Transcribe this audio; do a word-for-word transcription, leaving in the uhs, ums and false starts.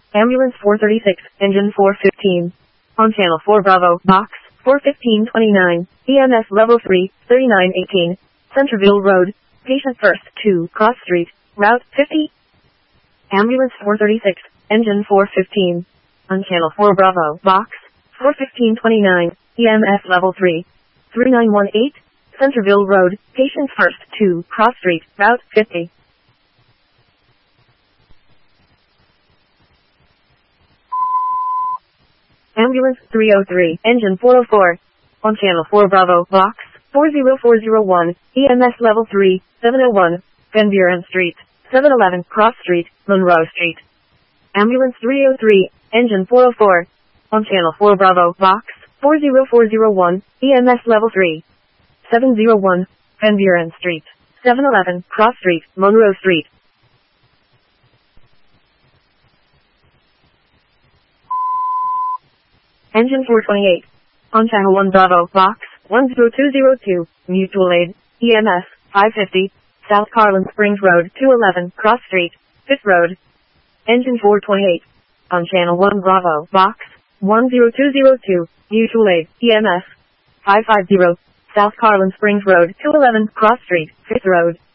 Ambulance four thirty-six, engine four fifteen. On channel four Bravo, box, four fifteen twenty-nine, E M S level three, thirty-nine eighteen, Centerville Road, patient first, two, Cross Street, route fifty. Ambulance four thirty-six, engine four fifteen. On channel four Bravo, box, four fifteen twenty-nine, E M S level three, thirty-nine eighteen, Centerville Road, patient first, two, Cross Street, route fifty. Ambulance three oh three, engine four oh four. On channel four Bravo, box, four oh four oh one, E M S level three, seven oh one, Van Buren Street, seven eleven, Cross Street, Monroe Street. Ambulance three oh three, engine four oh four. On channel four Bravo, box, four oh four oh one, E M S level three, seven oh one, Van Buren Street, seven eleven, Cross Street, Monroe Street. Engine four twenty-eight. On channel one Bravo, box, one oh two oh two, Mutual Aid, E M S, five fifty, South Carlin Springs Road, two eleven, Cross Street, fifth Road. Engine four twenty-eight. On channel one Bravo, box, one oh two oh two, Mutual Aid, E M S, five fifty, South Carlin Springs Road, two eleven, Cross Street, fifth Road.